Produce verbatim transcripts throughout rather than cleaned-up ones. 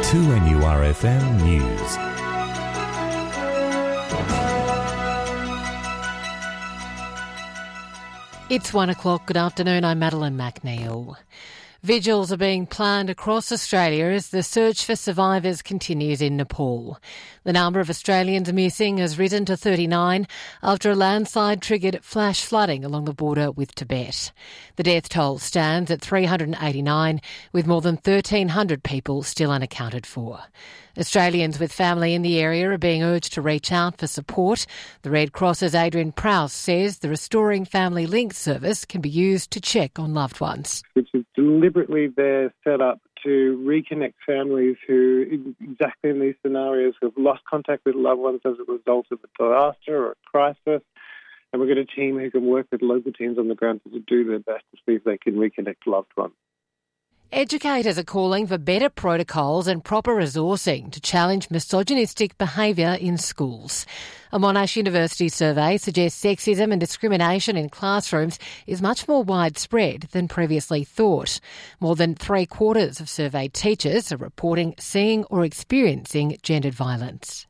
two N U R F M News. It's one o'clock. Good afternoon. I'm Madeline McNeil. Vigils are being planned across Australia as the search for survivors continues in Nepal. The number of Australians missing has risen to thirty-nine after a landslide triggered flash flooding along the border with Tibet. The death toll stands at three hundred eighty-nine, with more than thirteen hundred people still unaccounted for. Australians with family in the area are being urged to reach out for support. The Red Cross's Adrian Prowse says the Restoring Family Link service can be used to check on loved ones. Which is deliberately there set up to reconnect families who, exactly in these scenarios, have lost contact with loved ones as a result of a disaster or a crisis. And we've got a team who can work with local teams on the ground to do their best to see if they can reconnect loved ones. Educators are calling for better protocols and proper resourcing to challenge misogynistic behaviour in schools. A Monash University survey suggests sexism and discrimination in classrooms is much more widespread than previously thought. More than three quarters of surveyed teachers are reporting seeing or experiencing gendered violence.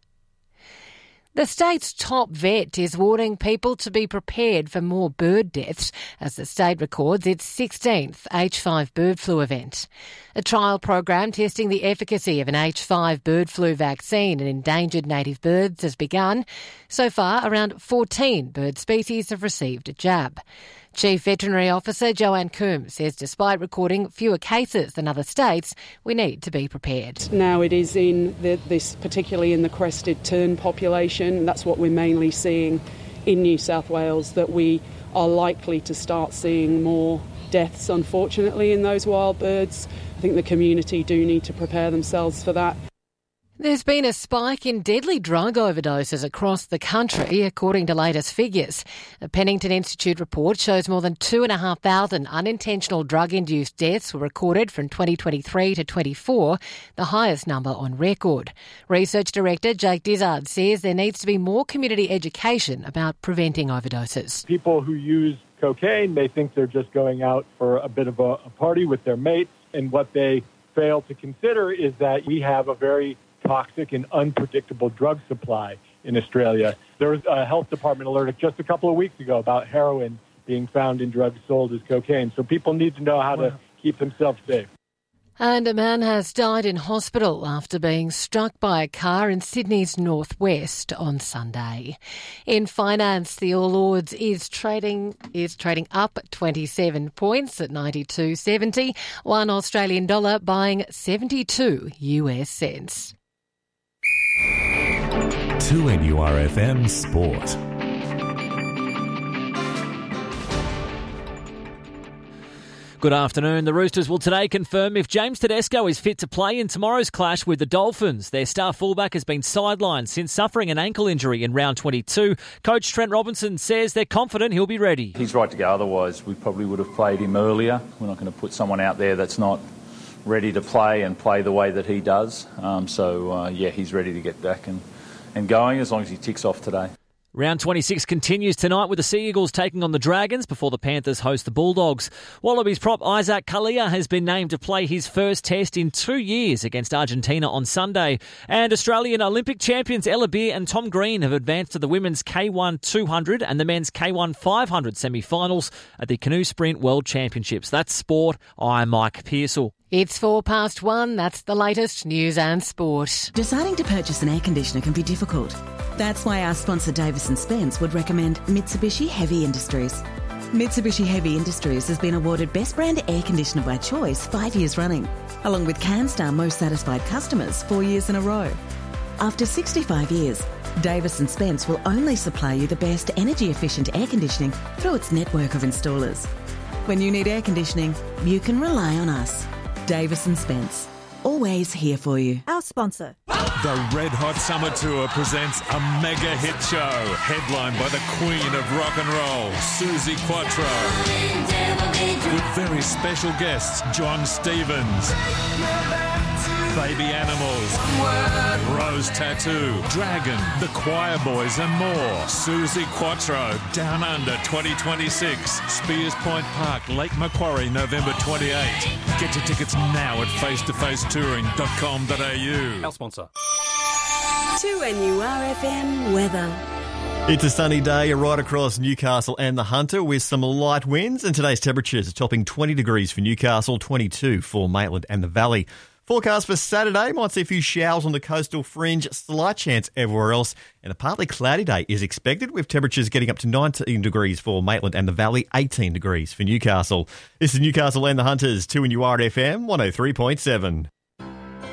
The state's top vet is warning people to be prepared for more bird deaths as the state records its sixteenth H five bird flu event. A trial program testing the efficacy of an H five bird flu vaccine in endangered native birds has begun. So far, around fourteen bird species have received a jab. Chief Veterinary Officer Joanne Coombs says despite recording fewer cases than other states, we need to be prepared. Now it is in the, this, particularly in the crested tern population, that's what we're mainly seeing in New South Wales, that we are likely to start seeing more deaths, unfortunately, in those wild birds. I think the community do need to prepare themselves for that. There's been a spike in deadly drug overdoses across the country, according to latest figures. A Pennington Institute report shows more than two and a half thousand unintentional drug-induced deaths were recorded from twenty twenty-three to twenty-four, the highest number on record. Research Director Jake Dizzard says there needs to be more community education about preventing overdoses. People who use cocaine may think they're just going out for a bit of a, a party with their mates, and what they fail to consider is that we have a very toxic and unpredictable drug supply in Australia. There was a health department alert just a couple of weeks ago about heroin being found in drugs sold as cocaine. So people need to know how wow. to keep themselves safe. And a man has died in hospital after being struck by a car in Sydney's northwest on Sunday. In finance, the All Ords is trading is trading up twenty-seven points at ninety-two seventy. One Australian dollar buying seventy-two U S cents. two N U R F M Sport. Good afternoon. The Roosters will today confirm if James Tedesco is fit to play in tomorrow's clash with the Dolphins. Their star fullback has been sidelined since suffering an ankle injury in round twenty-two. Coach Trent Robinson says they're confident he'll be ready. He's right to go, otherwise we probably would have played him earlier. We're not going to put someone out there that's not ready to play and play the way that he does. Um, so, uh, yeah, he's ready to get back and, and going as long as he ticks off today. Round twenty-six continues tonight with the Sea Eagles taking on the Dragons before the Panthers host the Bulldogs. Wallabies prop Isaac Kalia has been named to play his first test in two years against Argentina on Sunday. And Australian Olympic champions Ella Beer and Tom Green have advanced to the women's K one two hundred and the men's K one five hundred semi-finals at the Canoe Sprint World Championships. That's sport. I'm Mike Pearsall. It's four past one. That's the latest news and sport. Deciding to purchase an air conditioner can be difficult. That's why our sponsor Davis and Spence would recommend Mitsubishi Heavy Industries. Mitsubishi Heavy Industries has been awarded Best Brand Air Conditioner by Choice five years running, along with CanStar Most Satisfied Customers four years in a row. After sixty-five years, Davis and Spence will only supply you the best energy-efficient air conditioning through its network of installers. When you need air conditioning, you can rely on us. Davis and Spence, always here for you. Our sponsor. The Red Hot Summer Tour presents a mega hit show, headlined by the Queen of Rock and Roll, Suzi Quatro, with very special guests, John Stevens, Baby Animals, Rose Tattoo, Dragon, The Choir Boys and more. Susie Quattro, Down Under twenty twenty-six. Spears Point Park, Lake Macquarie, November twenty-eighth. Get your tickets now at face to face touring dot com dot a u. Our sponsor. two N U R F M weather. It's a sunny day right across Newcastle and the Hunter with some light winds, and today's temperatures are topping twenty degrees for Newcastle, twenty-two for Maitland and the Valley. Forecast for Saturday, might see a few showers on the coastal fringe, slight chance everywhere else, and a partly cloudy day is expected with temperatures getting up to nineteen degrees for Maitland and the Valley, eighteen degrees for Newcastle. This is Newcastle and the Hunters, two N U R F M one oh three point seven.